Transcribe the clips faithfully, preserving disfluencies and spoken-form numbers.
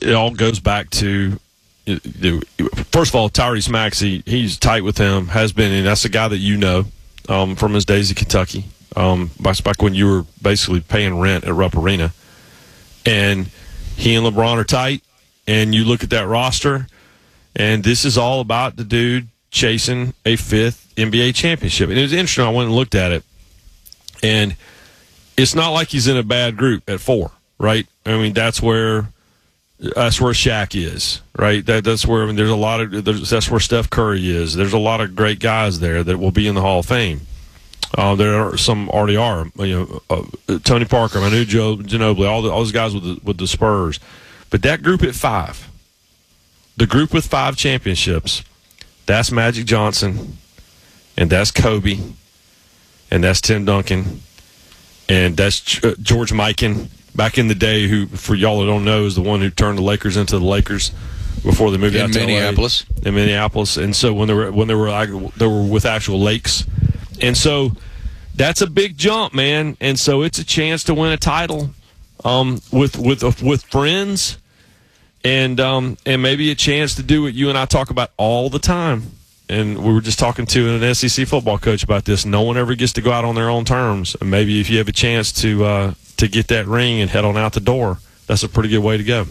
it all goes back to, first of all, Tyrese Maxey. He's tight with him, has been, and that's a guy that you know um, from his days in Kentucky, um, back, back when you were basically paying rent at Rupp Arena. And he and LeBron are tight, and you look at that roster, and this is all about the dude chasing a fifth N B A championship. And it was interesting. I went and looked at it, and it's not like he's in a bad group at four, right? I mean, that's where that's where Shaq is, right? That that's where I mean, there's a lot of there's, that's where Steph Curry is. There's a lot of great guys there that will be in the Hall of Fame. Uh, there are some already are, you know, uh, Tony Parker, Manu Ginobili, all the, all those guys with the, with the Spurs. But that group at five, the group with five championships, that's Magic Johnson, and that's Kobe, and that's Tim Duncan, and that's George Mikan back in the day, who, for y'all that don't know, is the one who turned the Lakers into the Lakers before they moved in out to Minneapolis. L A, in Minneapolis. And so when they were when they were they were with actual lakes, and so that's a big jump, man. And so it's a chance to win a title um, with with with friends, and um, and maybe a chance to do what you and I talk about all the time. And we were just talking to an S E C football coach about this. No one ever gets to go out on their own terms. And maybe if you have a chance to uh, to get that ring and head on out the door, that's a pretty good way to go.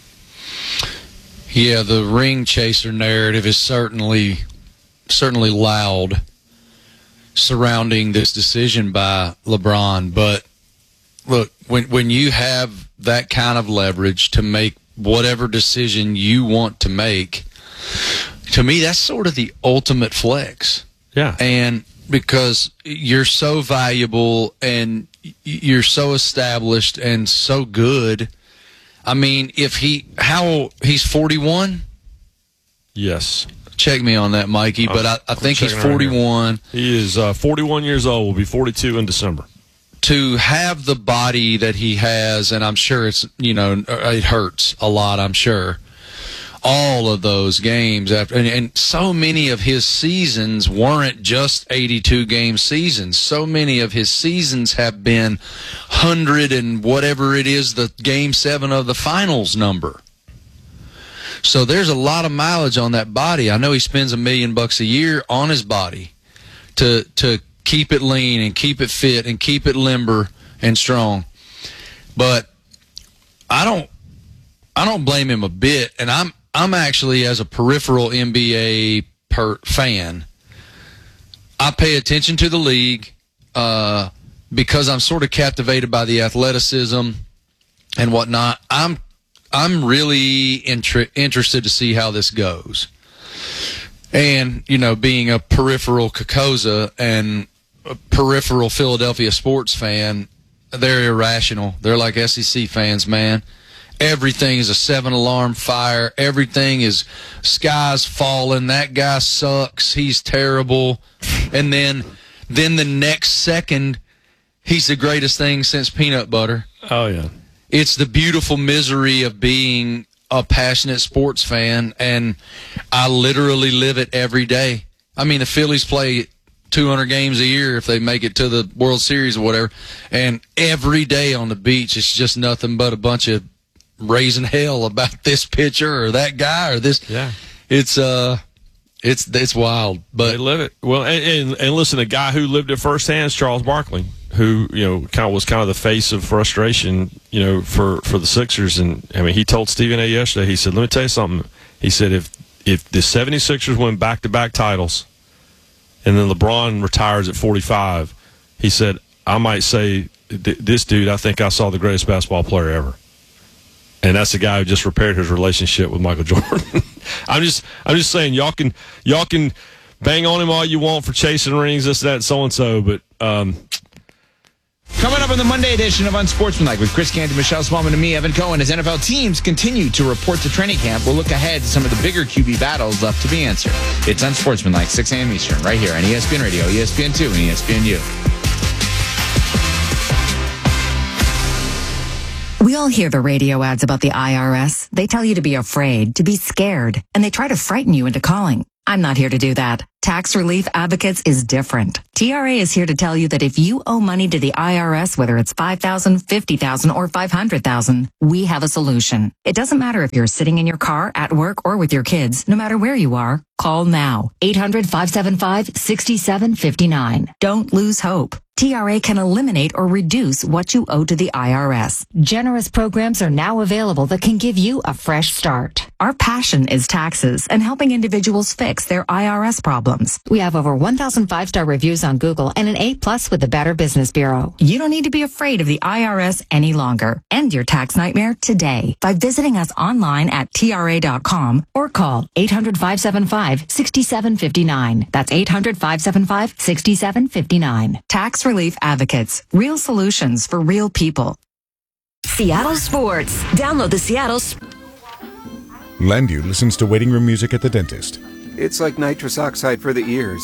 Yeah, the ring chaser narrative is certainly certainly loud surrounding this decision by LeBron. But look, when when you have that kind of leverage to make whatever decision you want to make, to me, that's sort of the ultimate flex. Yeah. And because you're so valuable and you're so established and so good. I mean, if he, how, he's forty-one? Yes. Check me on that, Mikey, but I, I think he's forty-one. Right, he is uh, forty-one years old, will be forty-two in December. To have the body that he has, and I'm sure it's, you know, it hurts a lot, I'm sure. All of those games after, and, and so many of his seasons weren't just eighty-two game seasons. So many of his seasons have been hundred and whatever it is, the game seven of the finals number. So there's a lot of mileage on that body. I know he spends a million bucks a year on his body to to keep it lean and keep it fit and keep it limber and strong. But I don't I don't blame him a bit, and I'm I'm actually, as a peripheral N B A per fan, I pay attention to the league uh, because I'm sort of captivated by the athleticism and whatnot. I'm I'm really inter- interested to see how this goes. And, you know, being a peripheral Kokoza and a peripheral Philadelphia sports fan, they're irrational. They're like S E C fans, man. Everything is a seven-alarm fire. Everything is skies falling. That guy sucks. He's terrible. And then then the next second, he's the greatest thing since peanut butter. Oh, yeah. It's the beautiful misery of being a passionate sports fan, and I literally live it every day. I mean, the Phillies play two hundred games a year if they make it to the World Series or whatever, and every day on the beach, it's just nothing but a bunch of raising hell about this pitcher or that guy or this. Yeah, it's uh, it's it's wild, but they live it well. And, and, and listen, a guy who lived it firsthand is Charles Barkley, who you know kind of was kind of the face of frustration, you know, for for the Sixers. And I mean, he told Stephen A. yesterday. He said, "Let me tell you something." He said, "If if the seventy-sixers win back to back titles, and then LeBron retires at forty-five, he said, I might say this dude. I think I saw the greatest basketball player ever." And that's the guy who just repaired his relationship with Michael Jordan. I'm just, I'm just saying, y'all can, y'all can bang on him all you want for chasing rings, this, that, so and so. But um, coming up on the Monday edition of Unsportsmanlike with Chris Canty, Michelle Smallman, and me, Evan Cohen, as N F L teams continue to report to training camp, we'll look ahead to some of the bigger Q B battles left to be answered. It's Unsportsmanlike, six a.m. Eastern, right here on E S P N Radio, E S P N two, and E S P N U. We all hear the radio ads about the I R S. They tell you to be afraid, to be scared, and they try to frighten you into calling. I'm not here to do that. Tax Relief Advocates is different. T R A is here to tell you that if you owe money to the I R S, whether it's five thousand dollars, fifty thousand dollars, or five hundred thousand dollars, we have a solution. It doesn't matter if you're sitting in your car, at work, or with your kids. No matter where you are, call now. eight hundred, five seven five, six seven five nine. Don't lose hope. T R A can eliminate or reduce what you owe to the I R S. Generous programs are now available that can give you a fresh start. Our passion is taxes and helping individuals fix their I R S problems. We have over one thousand five-star reviews on Google and an A plus with the Better Business Bureau. You don't need to be afraid of the I R S any longer. End your tax nightmare today by visiting us online at T R A dot com or call eight hundred, five seven five, six seven five nine. That's eight hundred, five seven five, six seven five nine. Tax Relief Advocates. Real solutions for real people. Seattle Sports. Download the Seattle Sports. Landu listens to waiting room music at the dentist. It's like nitrous oxide for the ears.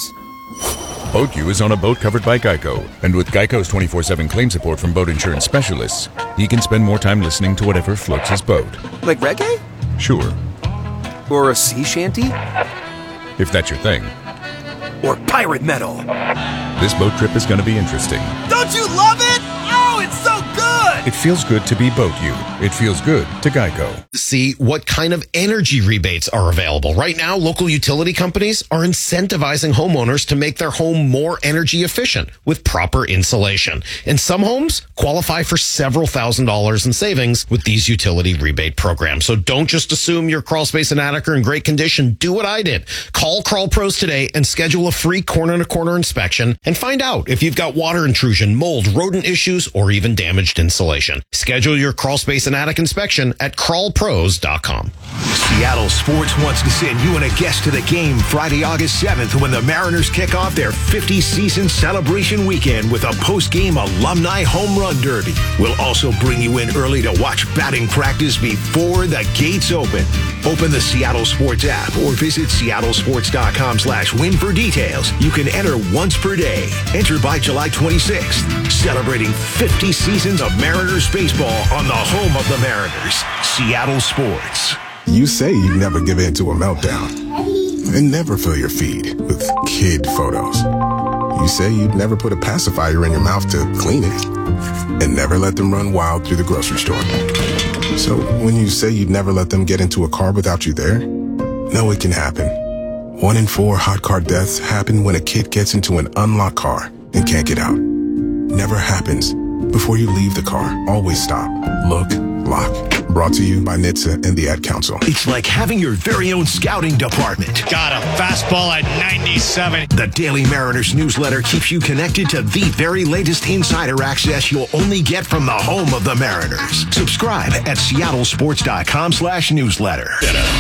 BoatU is on a boat covered by Geico, and with Geico's twenty-four seven claim support from boat insurance specialists, he can spend more time listening to whatever floats his boat. Like reggae? Sure. Or a sea shanty? If that's your thing. Or pirate metal? This boat trip is going to be interesting. Don't you love it? Oh, it's so good! It feels good to be BoatU. It feels good to Geico. See what kind of energy rebates are available. Right now, local utility companies are incentivizing homeowners to make their home more energy efficient with proper insulation. And some homes qualify for several thousand dollars in savings with these utility rebate programs. So don't just assume your crawl space and attic are in great condition. Do what I did. Call Crawl Pros today and schedule a free corner-to-corner inspection and find out if you've got water intrusion, mold, rodent issues, or even damaged insulation. Schedule your crawl space and attic inspection at crawl pros dot com. Seattle Sports wants to send you and a guest to the game Friday, August seventh when the Mariners kick off their fiftieth season celebration weekend with a post-game alumni home run derby. We'll also bring you in early to watch batting practice before the gates open. Open the Seattle Sports app or visit seattle sports dot com slash win for details. You can enter once per day. Enter by July twenty-sixth. Celebrating fifty seasons of Mariners baseball on the home of the Mariners. Seattle Sports. You say you never give in to a meltdown and never fill your feed with kid photos. You say you'd never put a pacifier in your mouth to clean it and never let them run wild through the grocery store. So when you say you'd never let them get into a car without you there, no, it can happen. One in four hot car deaths happen when a kid gets into an unlocked car and can't get out. Never happens. Before you leave the car, always stop, look, lock. Brought to you by N H T S A and the Ad Council. It's like having your very own scouting department. Got a fastball at ninety-seven. The Daily Mariners newsletter keeps you connected to the very latest insider access you'll only get from the home of the Mariners. Subscribe at seattle sports dot com slash newsletter.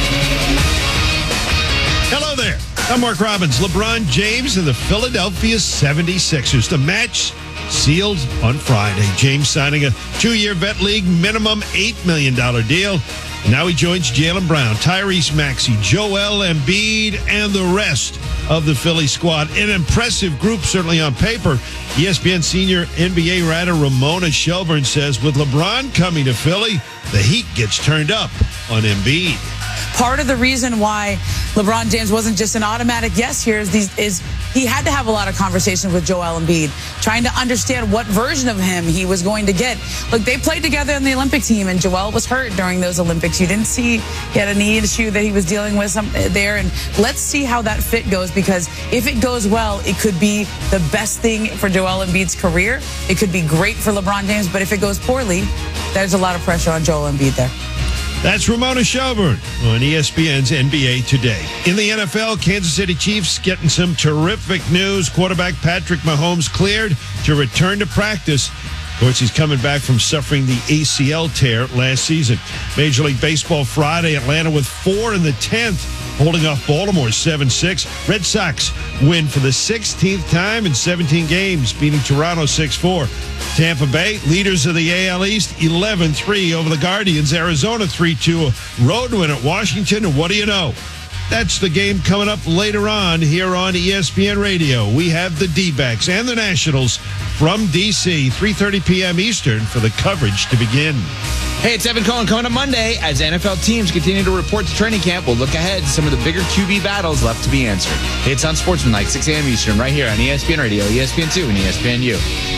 Hello there. I'm Mark Robbins. LeBron James and the Philadelphia seventy-sixers. The match sealed on Friday. James signing a two-year vet league minimum eight million dollars deal. Now he joins Jaylen Brown, Tyrese Maxey, Joel Embiid, and the rest of the Philly squad. An impressive group, certainly on paper. E S P N senior N B A writer Ramona Shelburne says with LeBron coming to Philly, the heat gets turned up on Embiid. Part of the reason why LeBron James wasn't just an automatic yes here is, these, is he had to have a lot of conversations with Joel Embiid, trying to understand what version of him he was going to get. Look, they played together in the Olympic team, and Joel was hurt during those Olympics. You didn't see he had a knee issue that he was dealing with some, there, and let's see how that fit goes, because if it goes well, it could be the best thing for Joel Embiid's career. It could be great for LeBron James, but if it goes poorly, there's a lot of pressure on Joel Embiid there. That's Ramona Shelburne on E S P N's N B A Today. In the N F L, Kansas City Chiefs getting some terrific news. Quarterback Patrick Mahomes cleared to return to practice. Of course, he's coming back from suffering the A C L tear last season. Major League Baseball Friday, Atlanta with four in the tenth, holding off Baltimore seven six. Red Sox win for the sixteenth time in seventeen games, beating Toronto six four. Tampa Bay, leaders of the A L East, eleven three over the Guardians. Arizona three two, road win at Washington. And what do you know? That's the game coming up later on here on E S P N Radio. We have the D-backs and the Nationals from D C, three thirty p.m. Eastern for the coverage to begin. Hey, it's Evan Cohen coming up Monday. As N F L teams continue to report to training camp, we'll look ahead to some of the bigger Q B battles left to be answered. It's Unsportsmanlike, six a.m. Eastern, right here on E S P N Radio, E S P N two, and E S P N U.